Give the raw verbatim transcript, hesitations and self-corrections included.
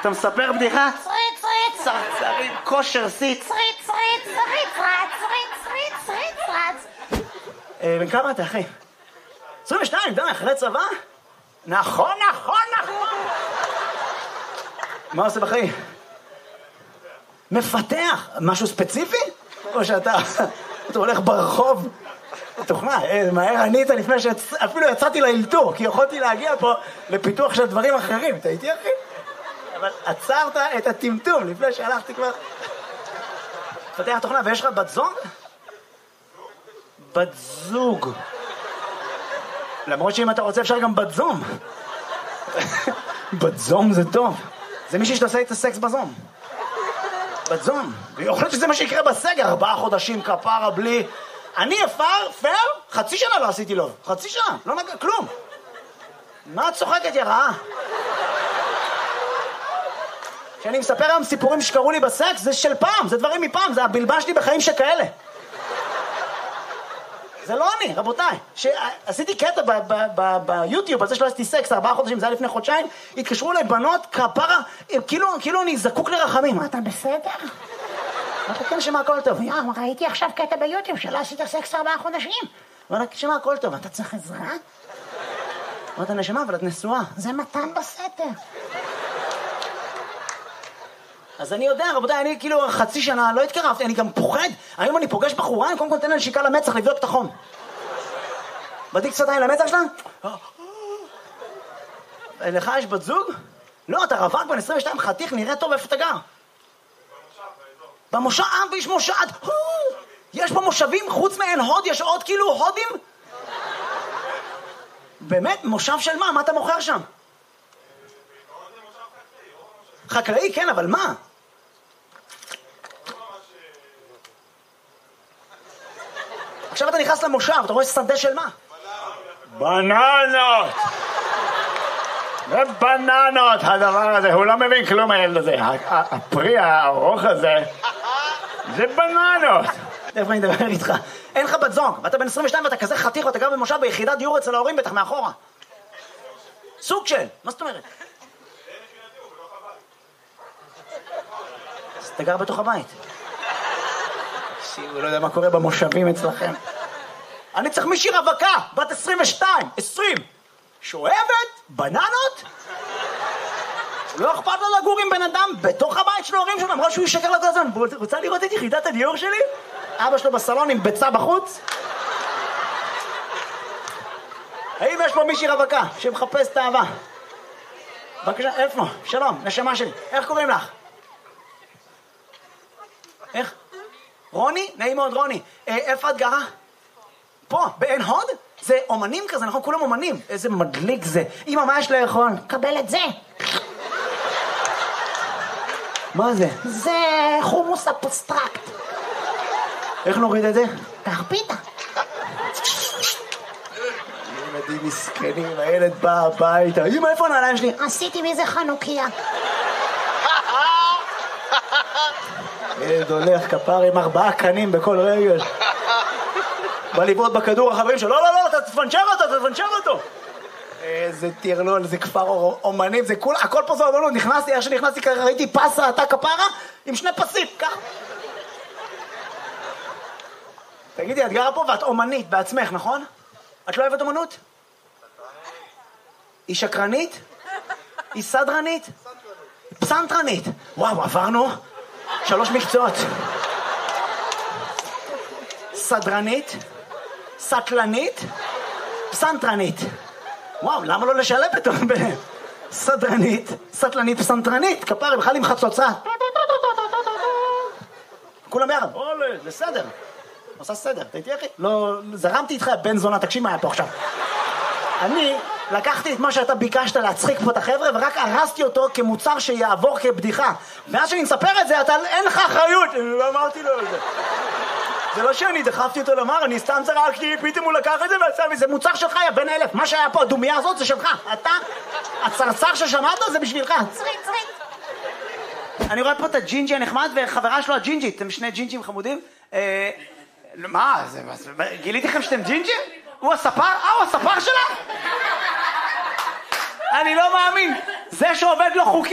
אתה מספר בדיחה? צרית, צרית, צרצרים, כושר סיץ. צרית, צרית, צרית, צרית, צרית, צרית, צרית. בן כמה אתה, אחי? עשרים ושתיים, די, אחרי צבא? נכון, נכון, נכון. מה עושה בחיים? מפתח. משהו ספציפי? או שאתה אתה הולך ברחוב? תוכנה, מהר ענית לפני שאפילו יצאתי לאלתור, כי יכולתי להגיע פה לפיתוח של דברים אחרים. אתה איתי, אחי? אבל עצרת את הטמטום לפני שהלכתי כבר. מפתח תוכנה, ויש לך בת זוג? בת זוג. למרות שאם אתה רוצה אפשר גם בת זום. בת זום זה טוב. זה מישהי שתעשה את הסקס בזום. בת זום. ויכולת שזה מה שיקרה בסגר. ארבעה חודשים כפרה בלי... אני אפר, פר, חצי שנה לא עשיתי לו. חצי שנה, לא נגע, כלום. מה את צוחקת, יא רעה? כשאני מספר היום סיפורים שקרו לי בסקס, זה של פעם, זה דברים מפעם, זה הבלבן שלי בחיים שכאלה. זה לא אני, רבותיי. שעשיתי קטע ביוטיוב, על זה שלא עשיתי סקס, ארבעה חודשים, זה היה לפני חודשיים, התקשרו אליי בנות, כפרה, כאילו אני זקוק לרחמים. אתה בסדר? אתה כן שמה הכל טוב. יא, ראיתי עכשיו קטע ביוטיוב שלא עשית סקס ארבעה חודשים. ואתה שמה הכל טוב, אתה צריך עזרה? ואתה נשמה, אבל את נשואה. זה מתן בסתר. אז אני יודע, רבותיי, אני כאילו חצי שנה לא התקרבתי, אני גם פוחד. היום אני פוגש בחורה, אני קודם כל נותן לה נשיקה למצח לבדוק את החום. בדיק קצת עין למצח שלה? לך יש בת זוג? לא, אתה רווק בן עשרים ושתיים, חתיך, נראה טוב, איפה אתה גר? במושב, עם ויש מושב, יש במושבים, חוץ מהן הוד, יש עוד כאילו הודים? באמת, מושב של מה? מה אתה מוכר שם? חקלאי, כן, אבל מה? עכשיו אתה נכנס למושב, אתה רואה סנדה של מה? בננות! זה בננות, הדבר הזה, הוא לא מבין כלום הילד הזה. הפרי הארוך הזה, זה בננות. איפה אני מדבר איתך? אין לך בת זוג, ואתה בן עשרים ושתיים ואתה כזה חתיך ואתה גר במושב ביחידת דיור אצל ההורים בטח מאחורה. סוג של, מה זאת אומרת? אז אתה גר בתוך הבית. הוא לא יודע מה קורה במושבים אצלכם. אני צריך מישהי רווקה, בת עשרים ושתיים, עשרים, שואבת בננות? לא אכפת לו לגור עם בן אדם בתוך הבית של ההורים שלו, אמרה שהוא ישקר לו כל הזמן. רוצה לראות את יחידת הדיור שלי? אבא שלו בסלון עם ביצה בחוץ? האם יש פה מישהי רווקה שמחפש את האהבה? בבקשה, איפה? שלום, נשמה שלי. איך קוראים לך? איך? רוני? נעים מאוד, רוני. איפה את גרה? פה, בעין הוד? זה אומנים כזה, נכון? כולם אומנים. איזה מדליק זה. אמא, מה יש לאכול? קבל את זה. מה זה? זה חומוס אפוסטרקט. איך נוריד את זה? קח פיתה. ילדים מסכנים, הילד בא הביתה. אמא, איפה הנעליים שלי? עשיתי מזה חנוכיה. ילד הולך כפר עם ארבעה קנים בכל רגל. בא לבעוט בכדור החברים שלו, לא, לא, לא, אתה תפנצ'ר אותו, אתה תפנצ'ר אותו. איזה טרלול, זה כפר אומנים, זה כול, הכל פה זה אומנות. נכנסתי, איך שנכנסתי, ראיתי פסה, אתה כפרה, עם שני פסים, כך. תגידי, את גרה פה ואת אומנית בעצמך, נכון? את לא אוהבת אומנות? היא שקרנית? היא סדרנית? פסנתרנית. וואו, עברנו שלוש מקצועות. סדרנית, סטלנית, פסנתרנית. וואו, למה לא לשלב פתאום ביניהם? סדרנית, סטלנית, פסנתרנית. כפרה, בכלל עם חצוצה. כולם יחד. אולה, זה סדר. עושה סדר, אתה איתי אחי? לא, זרמתי איתך, בן זונה, תקשיב מה היה פה עכשיו. אני לקחתי את מה שאתה ביקשת להצחיק פה את החבר'ה, ורק הרסתי אותו כמוצר שיעבור כבדיחה. ואז שאני מספר את זה, אתה, אין לך אחריות. לא אמרתי לו את זה. זה לא שאני דחפתי אותו לומר, אני סתם זרקתי, פתאום הוא לקח את זה ועשה לי, זה מוצר שלך, יא בן אלף. מה שהיה פה, הדומיה הזאת, זה שלך. אתה, הצרצר ששמעת, זה בשבילך. צרית, צרית. אני רואה פה את הג'ינג'י הנחמד וחברה שלו הג'ינג'ית. אתם שני ג'ינג'ים חמודים. מה, זה, גיליתי לכם שאתם ג'ינג'ים? הוא הספר? אה, הוא הספר שלה? אני לא מאמין. זה שעובד לו חוקי.